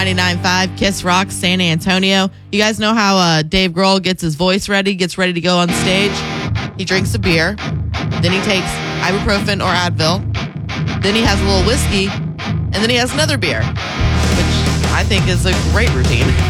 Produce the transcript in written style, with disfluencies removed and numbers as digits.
99.5 Kiss Rock, San Antonio. You guys know how Dave Grohl gets his voice ready, gets ready to go on stage? He drinks a beer, then he takes ibuprofen or Advil, then he has a little whiskey, and then he has another beer, which I think is a great routine.